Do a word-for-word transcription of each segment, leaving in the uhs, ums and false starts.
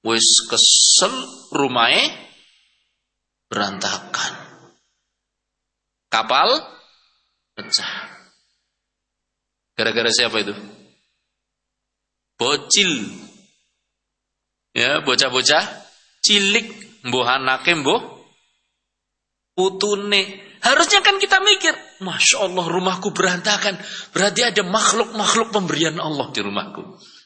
wis kesel rumahe berantakan. Kapal pecah. Gara-gara siapa itu? Bocil. Ya, bocah-bocah cilik, mbuh anake mbuh putune. Harusnya kan kita mikir, Masya Allah rumahku berantakan, berarti ada makhluk-makhluk pemberian Allah di rumahku.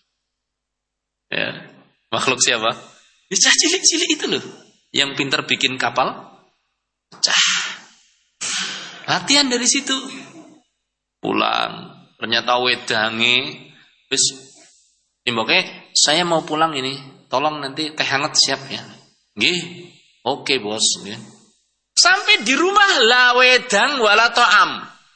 Ya, makhluk siapa? Bocah cilik-cilik itu loh, yang pintar bikin kapal pecah. Latihan dari situ. Pulang, ternyata wedange wis imboke, saya mau pulang ini, tolong nanti teh hangat siap ya. Nggih. Oke, Bos, nggih. Sampai di rumah la wedang wala ta'am.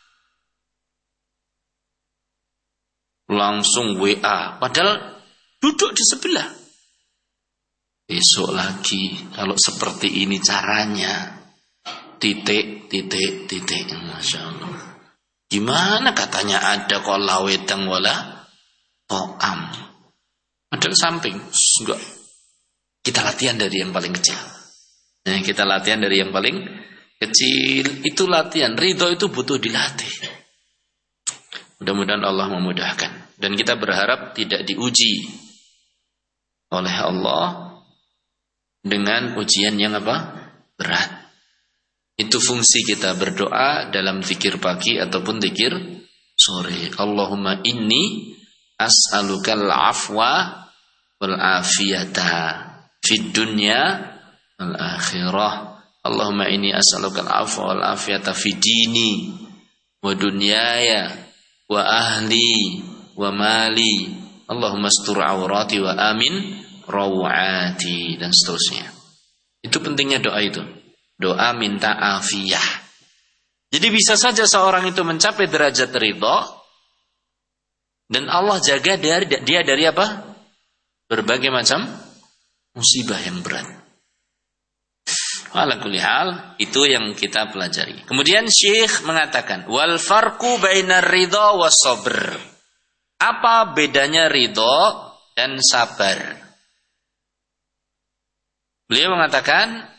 Langsung W A, padahal duduk di sebelah. Besok lagi kalau seperti ini caranya. Titik, titik, titik. Masya Allah. Gimana katanya ada kok la wedang wala ta'am. Padahal samping. Enggak. Kita latihan dari yang paling kecil. Nah, kita latihan dari yang paling kecil. Itu latihan. Ridho itu butuh dilatih. Mudah-mudahan Allah memudahkan. Dan kita berharap tidak diuji oleh Allah dengan ujian yang apa? Berat. Itu fungsi kita berdoa dalam zikir pagi ataupun zikir sore. Allahumma inni as'alukal afwa wal afiyata fid dunya wal akhirah. Allahumma inni as'alukal afwa wal afiyata fid dini wa dunyaya wa ahli wa mali. Allahumma astur aurati wa amin rawati, dan seterusnya. Itu pentingnya doa itu. Doa minta afiyah. Jadi bisa saja seorang itu mencapai derajat ridho dan Allah jaga dari dia dari apa? Berbagai macam musibah yang berat. Ala kulli hal, itu yang kita pelajari. Kemudian Syekh mengatakan, wal farqu bainar ridho was sabr. Apa bedanya ridho dan sabar? Beliau mengatakan,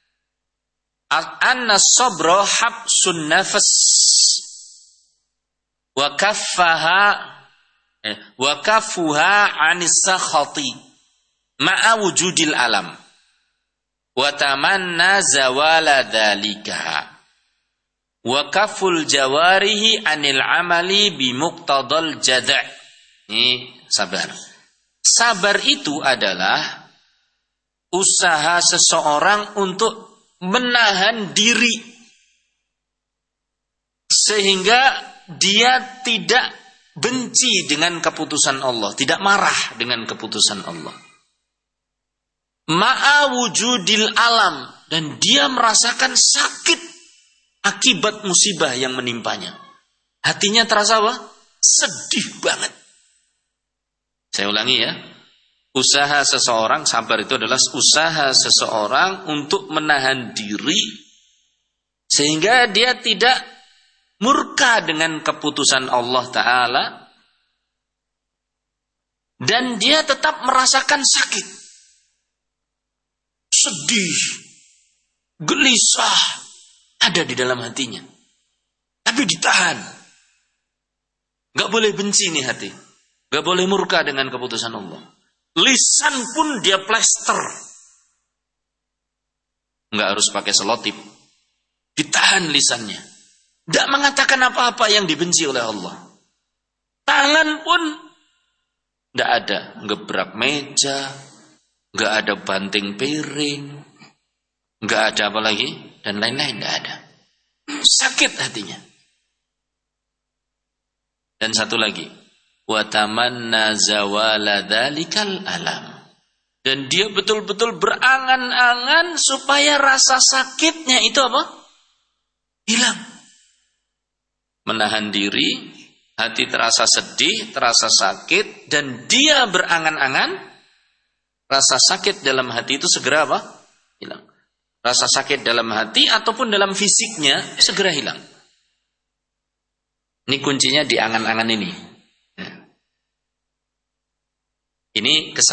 anna sabra habsun nafas wa kaffaha eh, wa kafuha anis sakhati ma'a wujudil alam wa tamanna zawala dzalika wa kaful jawarihi anil amali bi muqtadal jada'. Ini sabar. Sabar itu adalah usaha seseorang untuk menahan diri sehingga dia tidak benci dengan keputusan Allah, tidak marah dengan keputusan Allah. Ma'a wujudil alam, dan dia merasakan sakit akibat musibah yang menimpanya. Hatinya terasa apa? Sedih banget. Saya ulangi ya. Usaha seseorang, sabar itu adalah usaha seseorang untuk menahan diri sehingga dia tidak murka dengan keputusan Allah Ta'ala dan dia tetap merasakan sakit, sedih, gelisah ada di dalam hatinya, tapi ditahan. Gak boleh benci nih hati, gak boleh murka dengan keputusan Allah. Lisan pun dia plester. Enggak harus pakai selotip. Ditahan lisannya. Tidak mengatakan apa-apa yang dibenci oleh Allah. Tangan pun tidak ada. Ngebrak meja. Enggak ada banting piring. Enggak ada apa lagi. Dan lain-lain tidak ada. Sakit hatinya. Dan satu lagi. Wa tamanna zawala dzalikal alam. Dan dia betul-betul berangan-angan supaya rasa sakitnya itu apa? Hilang. Menahan diri, hati terasa sedih, terasa sakit, dan dia berangan-angan rasa sakit dalam hati itu segera apa? Hilang. Rasa sakit dalam hati ataupun dalam fisiknya segera hilang. Ini kuncinya di angan-angan ini. Ini kesalahan.